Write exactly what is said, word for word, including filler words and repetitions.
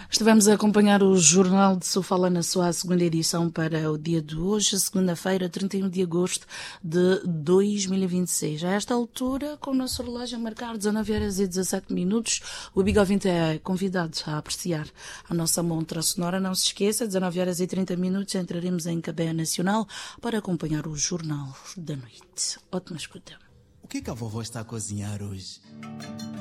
Estivemos a acompanhar o Jornal de Sofala na sua segunda edição para o dia de hoje, segunda-feira, trinta e um de agosto de dois mil e vinte e seis. A esta altura, com o nosso relógio a marcar dezanove horas e dezassete minutos, o amigo ouvinte é convidado a apreciar a nossa montra sonora. Não se esqueça, dezanove horas e trinta minutos, entraremos em cadeia nacional para acompanhar o Jornal da Noite. Ótima escuta. O que, que a vovó está a cozinhar hoje?